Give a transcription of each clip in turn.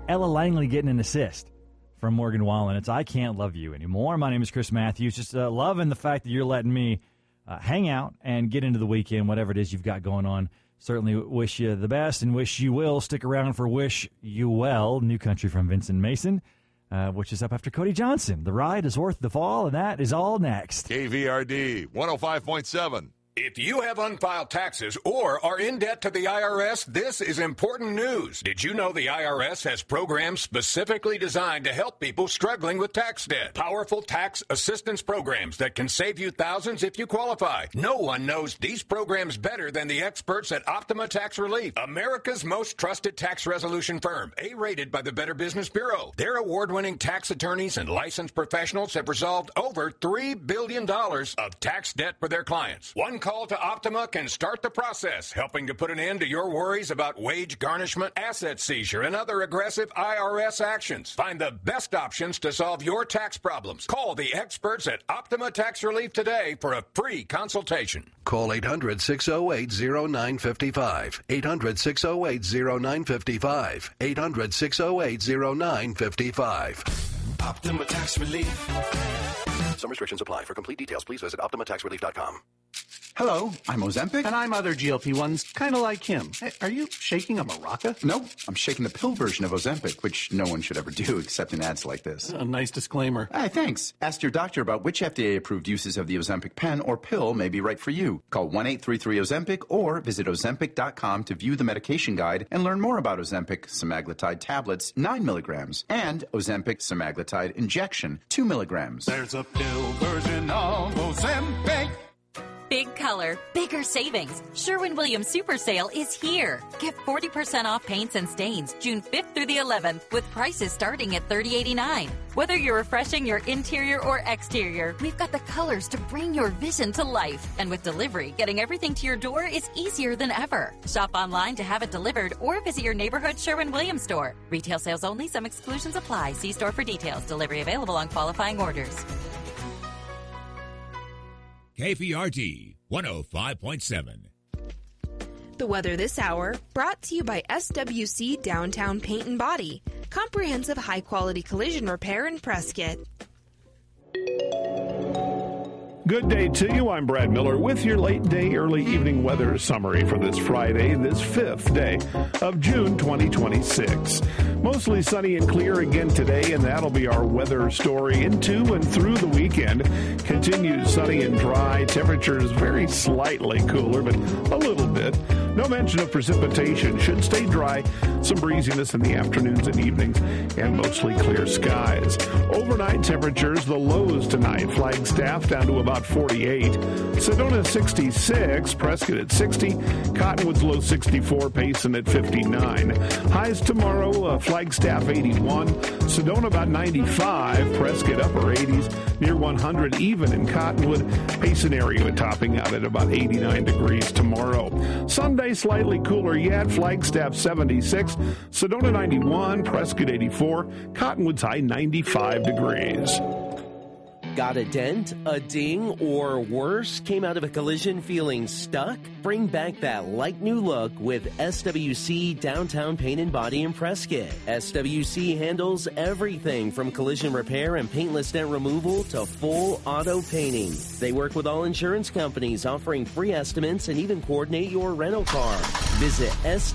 Ella Langley getting an assist from Morgan Wallen. It's I Can't Love You Anymore. My name is Chris Matthews. Just loving the fact that you're letting me hang out and get into the weekend, whatever it is you've got going on. Certainly wish you the best and wish you will stick around for Wish You Well, New Country from Vincent Mason, which is up after Cody Johnson. The ride is worth the fall, and that is all next. KVRD 105.7. If you have unfiled taxes or are in debt to the IRS, this is important news. Did you know the IRS has programs specifically designed to help people struggling with tax debt? Powerful tax assistance programs that can save you thousands if you qualify. No one knows these programs better than the experts at Optima Tax Relief, America's most trusted tax resolution firm, A-rated by the Better Business Bureau. Their award-winning tax attorneys and licensed professionals have resolved over $3 billion of tax debt for their clients. One call to Optima can start the process, helping to put an end to your worries about wage garnishment, asset seizure, and other aggressive IRS actions. Find the best options to solve your tax problems. Call the experts at Optima Tax Relief today for a free consultation. Call 800-608-0955. 800-608-0955. 800-608-0955. Optima Tax Relief. Some restrictions apply. For complete details, please visit OptimaTaxRelief.com. Hello, I'm Ozempic. And I'm other GLP-1s, kind of like him. Hey, are you shaking a maraca? No, I'm shaking the pill version of Ozempic, which no one should ever do except in ads like this. A nice disclaimer. Hey, thanks. Ask your doctor about which FDA-approved uses of the Ozempic pen or pill may be right for you. Call 1-833-OZEMPIC or visit Ozempic.com to view the medication guide and learn more about Ozempic semaglutide tablets, 9 milligrams, and Ozempic semaglutide injection, 2 milligrams. There's a pill version of Ozempic. Big color, bigger savings. Sherwin-Williams Super Sale is here. Get 40% off paints and stains June 5th through the 11th with prices starting at $30.89. Whether you're refreshing your interior or exterior, we've got the colors to bring your vision to life. And with delivery, getting everything to your door is easier than ever. Shop online to have it delivered or visit your neighborhood Sherwin-Williams store. Retail sales only. Some exclusions apply. See store for details. Delivery available on qualifying orders. KVRD 105.7. The weather this hour brought to you by SWC Downtown Paint and Body. Comprehensive high-quality collision repair in Prescott. Good day to you. I'm Brad Miller with your late day, early evening weather summary for this Friday, this 5th day of June 2026. Mostly sunny and clear again today, and that'll be our weather story into and through the weekend. Continued sunny and dry. Temperatures very slightly cooler, but a little bit. No mention of precipitation. Should stay dry. Some breeziness in the afternoons and evenings, and mostly clear skies. Overnight temperatures, the lows tonight. Flagstaff down to about 48. Sedona 66. Prescott at 60. Cottonwood's low 64. Payson at 59. Highs tomorrow, Flagstaff 81. Sedona about 95. Prescott upper 80s. Near 100 even in Cottonwood. Payson area topping out at about 89 degrees tomorrow. Sunday slightly cooler yet. Flagstaff 76. Sedona 91. Prescott 84. Cottonwood's high 95 degrees. Got a dent, a ding, or worse? Came out of a collision feeling stuck? Bring back that like-new look with SWC Downtown Paint and Body in Prescott. SWC handles everything from collision repair and paintless dent removal to full auto painting. They work with all insurance companies, offering free estimates and even coordinate your rental car. Visit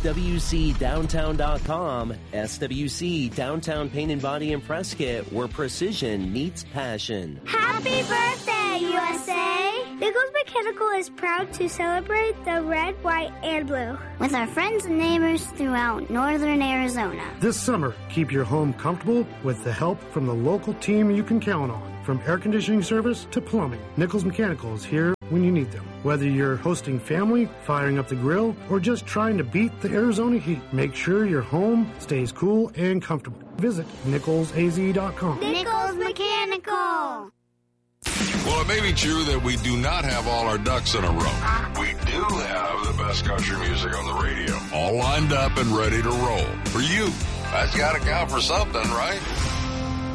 SWCDowntown.com. SWC Downtown Paint and Body in Prescott, where precision meets passion. Happy birthday, USA! Nichols Mechanical is proud to celebrate the red, white, and blue with our friends and neighbors throughout northern Arizona. This summer, keep your home comfortable with the help from the local team you can count on. From air conditioning service to plumbing, Nichols Mechanical is here when you need them. Whether you're hosting family, firing up the grill, or just trying to beat the Arizona heat, make sure your home stays cool and comfortable. Visit NicholsAZ.com. Nichols Mechanical! Well, it may be true that we do not have all our ducks in a row. We do have the best country music on the radio, all lined up and ready to roll. For you, that's got to count for something, right?